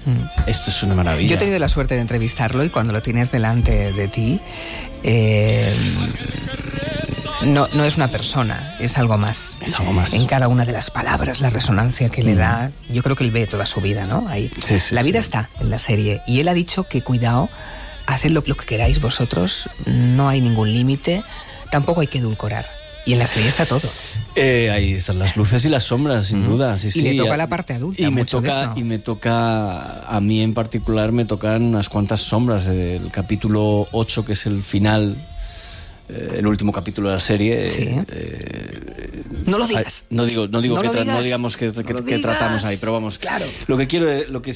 Esto es una maravilla. Yo he tenido la suerte de entrevistarlo y cuando lo tienes delante de ti, no es una persona, es algo más. Es algo más. En cada una de las palabras, la resonancia que le da, yo creo que él ve toda su vida, ¿no? Ahí. Sí, la vida sí. está en la serie y él ha dicho que cuidado, haced lo que queráis vosotros, no hay ningún límite, tampoco hay que edulcorar. Y en la serie está todo. Ahí están las luces y las sombras, sin duda. Sí, y le toca la parte adulta. Y mucho de eso. me toca, a mí en particular, me tocan unas cuantas sombras. El capítulo 8, que es el final, el último capítulo de la serie. Sí. No lo digas. No digamos que tratamos ahí, pero vamos. Claro. Lo que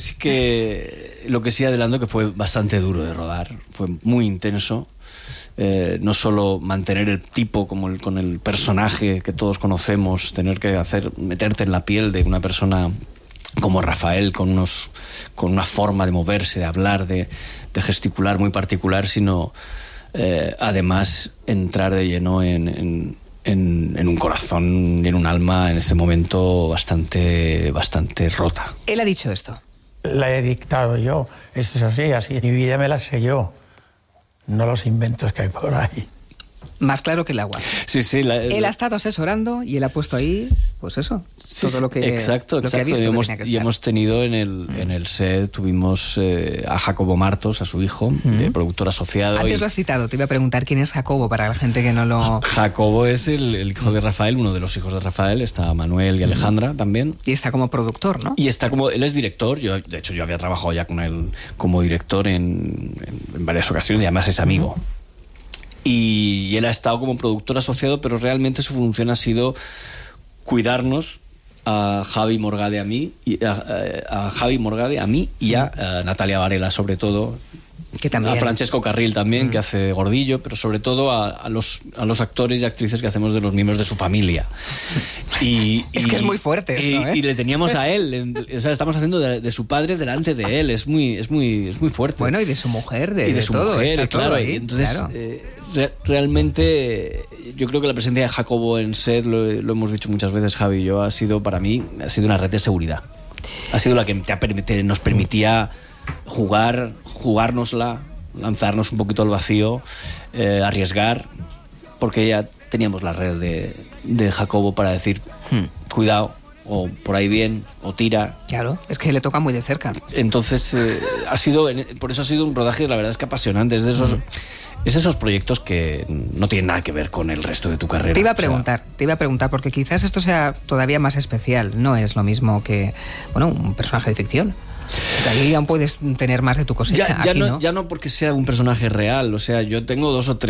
sí adelanto, que fue bastante duro de rodar, fue muy intenso. No solo mantener el tipo con el personaje que todos conocemos, tener que meterte en la piel de una persona como Rafael, con una forma de moverse, de hablar, de gesticular muy particular, sino además entrar de lleno en un corazón y en un alma en ese momento bastante rota. Él ha dicho esto. La he dictado yo, esto es así. Mi vida me la sé yo. No los inventos que hay por ahí. Más claro que el agua. Sí. Él ha estado asesorando y él ha puesto ahí, pues eso, todo lo que exacto. Lo que ha visto Y hemos tenido en el set, tuvimos a Jacobo Martos, a su hijo, de productor asociado. Antes lo has citado, te iba a preguntar quién es Jacobo para la gente que no lo... Jacobo es el hijo de Rafael, uno de los hijos de Rafael, está Manuel y Alejandra también. Y está como productor, ¿no? Y él es director, de hecho yo había trabajado ya con él como director en varias ocasiones y además es amigo. Y él ha estado como productor asociado, pero realmente su función ha sido cuidarnos a Javi Morgade a mí y a Natalia Varela, sobre todo, que también. A Francesco Carril también, que hace Gordillo, pero sobre todo a los actores y actrices que hacemos de los miembros de su familia. Es que es muy fuerte eso, ¿eh? Y le teníamos a él, o sea, estamos haciendo de su padre delante de él, es muy fuerte. Bueno, y de su mujer, de su todo, mujer, está claro. todo ahí, Entonces, claro. Realmente, yo creo que la presencia de Jacobo en set, lo hemos dicho muchas veces Javi y yo, ha sido para mí una red de seguridad. Ha sido la que nos permitía jugárnosla, lanzarnos un poquito al vacío, arriesgar, porque ya teníamos la red de Jacobo para decir, cuidado, o por ahí bien, o tira. Claro, es que le toca muy de cerca. Entonces, por eso ha sido un rodaje, la verdad es que apasionante. Es de esos proyectos que no tienen nada que ver con el resto de tu carrera. Te iba a preguntar, porque quizás esto sea todavía más especial. No es lo mismo que, un personaje de ficción. Ahí aún puedes tener más de tu cosecha. Ya no porque sea un personaje real. O sea, yo tengo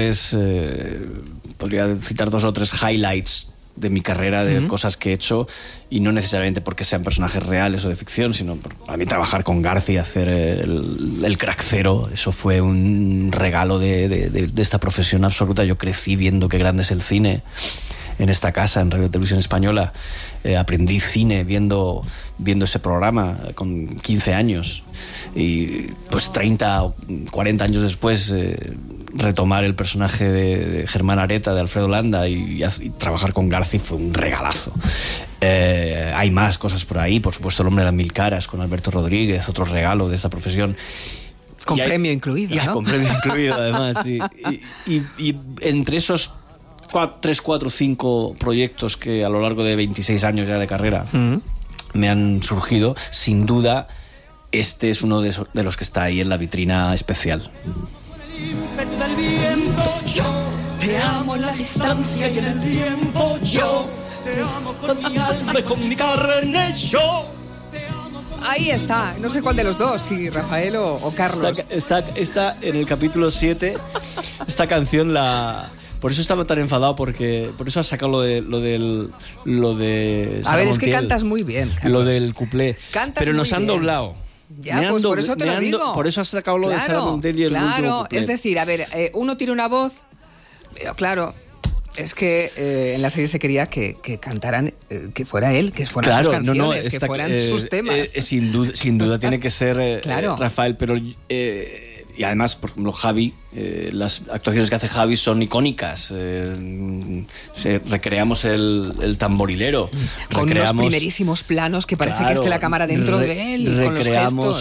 podría citar 2 o 3 highlights de mi carrera, de cosas que he hecho, y no necesariamente porque sean personajes reales o de ficción, sino a mí trabajar con Garci, hacer el Crack Zero, eso fue un regalo de esta profesión absoluta. Yo crecí viendo qué grande es el cine en esta casa, en Radio Televisión Española. Aprendí cine viendo ese programa con 15 años, y pues 30 o 40 años después retomar el personaje de Germán Areta, de Alfredo Landa, y trabajar con Garci fue un regalazo. Hay más cosas por ahí, por supuesto El hombre de las 1000 caras con Alberto Rodríguez, otro regalo de esta profesión. Con premio incluido, ¿no? Con premio incluido, además, sí. Y entre esos 3, 4, 5 proyectos que a lo largo de 26 años ya de carrera me han surgido, sin duda este es uno de los que está ahí en la vitrina especial. Del viento, yo te amo en la distancia y en el tiempo, yo te amo con mi alma y con mi carne, yo te amo con... Ahí está, no sé cuál de los dos, si Rafael o Carlos. Está en el capítulo 7, esta canción por eso estaba tan enfadado, porque por eso has sacado lo de a ver, es que cantas muy bien, Carlos. Lo del cuplé. Cantas pero nos muy han bien. doblado. Ya, pues por eso te lo digo. Por eso has sacado lo de Sara Montiel y el último cuplé. Es decir, a ver, uno tiene una voz, pero claro, es que en la serie se quería que cantaran, que fuera él, que fueran sus canciones, que fueran sus temas. Sin duda tiene que ser claro. Rafael, pero... y además, por ejemplo, Javi, las actuaciones que hace Javi son icónicas. Recreamos el tamborilero. Con unos primerísimos planos que parece que esté la cámara dentro de él. Con los gestos.